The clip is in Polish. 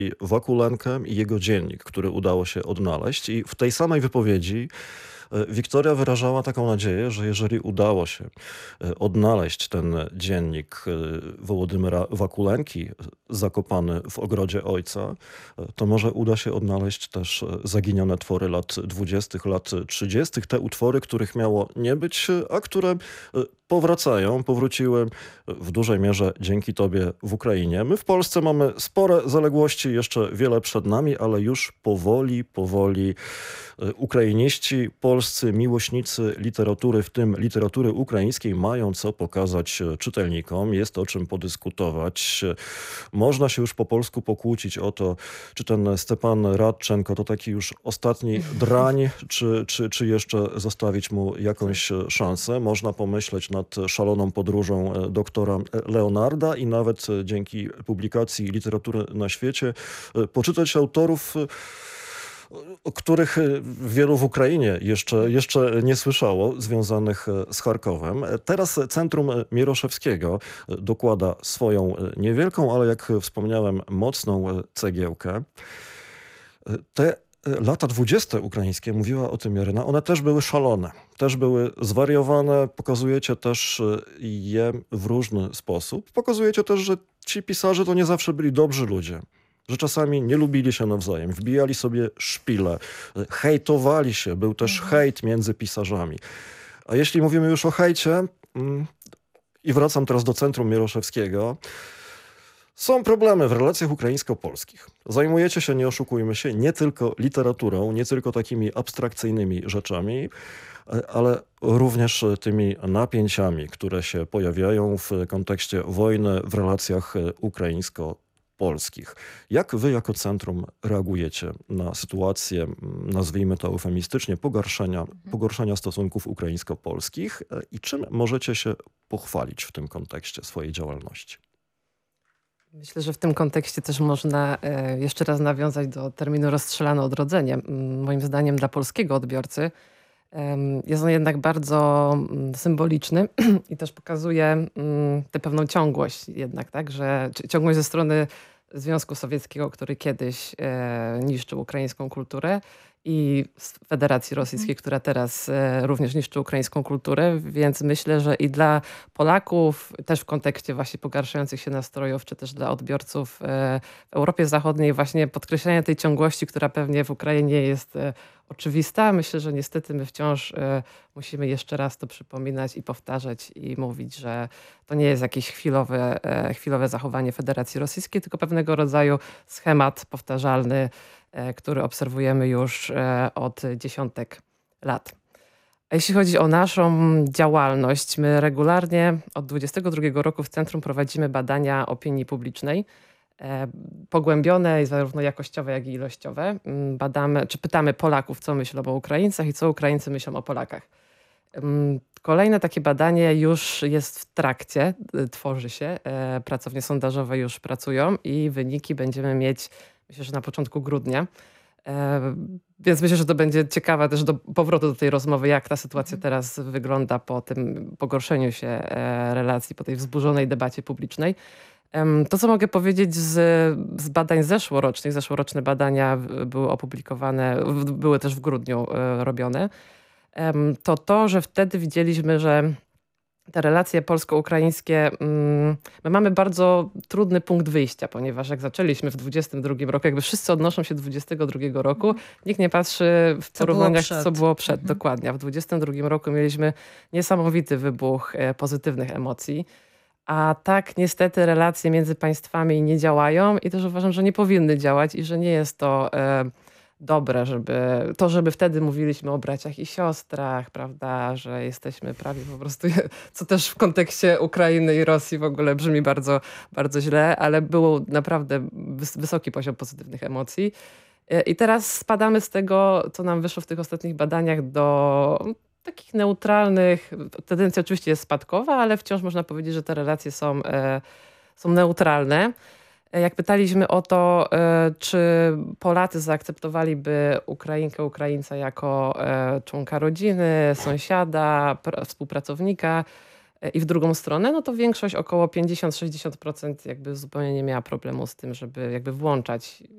Wakulenkę i jego dziennik, który udało się odnaleźć. I w tej samej wypowiedzi Wiktoria wyrażała taką nadzieję, że jeżeli udało się odnaleźć ten dziennik Wołodymyra Wakulenki zakopany w ogrodzie ojca, to może uda się odnaleźć też zaginione twory lat 20., lat 30., te utwory, których miało nie być, a które powróciły w dużej mierze dzięki tobie w Ukrainie. My w Polsce mamy spore zaległości, jeszcze wiele przed nami, ale już powoli ukrainiści, polscy miłośnicy literatury, w tym literatury ukraińskiej, mają co pokazać czytelnikom. Jest o czym podyskutować. Można się już po polsku pokłócić o to, czy ten Stepan Radczenko to taki już ostatni drań, czy jeszcze zostawić mu jakąś szansę. Można pomyśleć nad szaloną podróżą doktora Leonarda i nawet dzięki publikacji literatury na świecie poczytać autorów, o których wielu w Ukrainie jeszcze nie słyszało, związanych z Charkowem. Teraz Centrum Mieroszewskiego dokłada swoją niewielką, ale jak wspomniałem, mocną cegiełkę. Te lata 20. ukraińskie, mówiła o tym Jaryna, one też były szalone, też były zwariowane. Pokazujecie też je w różny sposób. Pokazujecie też, że ci pisarze to nie zawsze byli dobrzy ludzie. Że czasami nie lubili się nawzajem, wbijali sobie szpile, hejtowali się, był też hejt między pisarzami. A jeśli mówimy już o hejcie, i wracam teraz do Centrum Mieroszewskiego, są problemy w relacjach ukraińsko-polskich. Zajmujecie się, nie oszukujmy się, nie tylko literaturą, nie tylko takimi abstrakcyjnymi rzeczami, ale również tymi napięciami, które się pojawiają w kontekście wojny w relacjach ukraińsko-polskich. Jak wy jako centrum reagujecie na sytuację, nazwijmy to eufemistycznie, pogorszenia stosunków ukraińsko-polskich i czym możecie się pochwalić w tym kontekście swojej działalności? Myślę, że w tym kontekście też można jeszcze raz nawiązać do terminu rozstrzelane odrodzenie. Moim zdaniem dla polskiego odbiorcy jest on jednak bardzo symboliczny i też pokazuje tę pewną ciągłość jednak, tak, że ciągłość ze strony Związku Sowieckiego, który kiedyś niszczył ukraińską kulturę i z Federacji Rosyjskiej, która teraz również niszczy ukraińską kulturę, więc myślę, że i dla Polaków, też w kontekście właśnie pogarszających się nastrojów, czy też dla odbiorców w Europie Zachodniej, właśnie podkreślenie tej ciągłości, która pewnie w Ukrainie jest oczywista. Myślę, że niestety my wciąż musimy jeszcze raz to przypominać i powtarzać i mówić, że to nie jest jakieś chwilowe zachowanie Federacji Rosyjskiej, tylko pewnego rodzaju schemat powtarzalny, który obserwujemy już od dziesiątek lat. A jeśli chodzi o naszą działalność, my regularnie od 2022 roku w centrum prowadzimy badania opinii publicznej, pogłębione, zarówno jakościowe, jak i ilościowe. Badamy, czy pytamy Polaków, co myślą o Ukraińcach i co Ukraińcy myślą o Polakach. Kolejne takie badanie już jest w trakcie, tworzy się. Pracownie sondażowe już pracują i wyniki będziemy mieć, myślę, że na początku grudnia. Więc myślę, że to będzie ciekawe też do powrotu do tej rozmowy, jak ta sytuacja teraz wygląda po tym pogorszeniu się relacji, po tej wzburzonej debacie publicznej. To, co mogę powiedzieć z badań zeszłorocznych, zeszłoroczne badania były opublikowane, były też w grudniu robione, to, że wtedy widzieliśmy, że te relacje polsko-ukraińskie, my mamy bardzo trudny punkt wyjścia, ponieważ jak zaczęliśmy w 22 roku, jakby wszyscy odnoszą się do 22 roku, nikt nie patrzy w porównaniach, co było przed. Dokładnie. A w 22 roku mieliśmy niesamowity wybuch pozytywnych emocji. A tak niestety relacje między państwami nie działają i też uważam, że nie powinny działać i że nie jest to dobre, żeby wtedy mówiliśmy o braciach i siostrach, prawda, że jesteśmy prawie po prostu, co też w kontekście Ukrainy i Rosji w ogóle brzmi bardzo, bardzo źle, ale był naprawdę wysoki poziom pozytywnych emocji. I teraz spadamy z tego, co nam wyszło w tych ostatnich badaniach, do takich neutralnych. Tendencja oczywiście jest spadkowa, ale wciąż można powiedzieć, że te relacje są neutralne. Jak pytaliśmy o to, czy Polacy zaakceptowaliby Ukrainkę, Ukraińca jako członka rodziny, sąsiada, współpracownika i w drugą stronę, no to większość, około 50-60% jakby zupełnie nie miała problemu z tym, żeby jakby włączać